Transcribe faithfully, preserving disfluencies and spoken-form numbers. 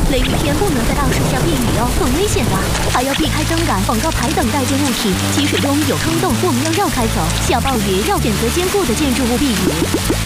雷雨天不能在大树下避雨哦，很危险的，还要避开灯杆、广告牌等带尖物体。积水中有坑洞，我们要绕开走。下暴雨要选择坚固的建筑物避雨。